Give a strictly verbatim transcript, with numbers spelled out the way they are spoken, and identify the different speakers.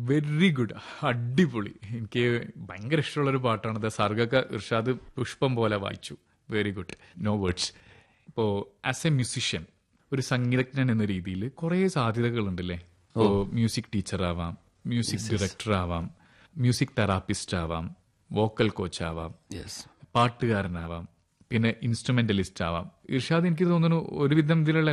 Speaker 1: Very good, അടിപൊളി. എനിക്ക് ഭയങ്കര ഇഷ്ടമുള്ളൊരു പാട്ടാണത്. സർഗക ഇർഷാദ് പുഷ്പം പോലെ വായിച്ചു. Very good, no words. ഇപ്പോൾ ആസ് എ മ്യൂസിഷ്യൻ, ഒരു സംഗീതജ്ഞൻ എന്ന രീതിയിൽ കുറേ സാധ്യതകളുണ്ടല്ലേ. ഇപ്പോൾ മ്യൂസിക് ടീച്ചർ ആവാം, മ്യൂസിക് ഡയറക്ടർ ആവാം, മ്യൂസിക് തെറാപ്പിസ്റ്റ് ആവാം, വോക്കൽ കോച്ച് ആവാം, പാട്ടുകാരനാവാം, പിന്നെ ഇൻസ്ട്രുമെന്റലിസ്റ്റ് ആവാം. ഇർഷാദ് എനിക്ക് തോന്നുന്നു ഒരുവിധം ഇതിലുള്ള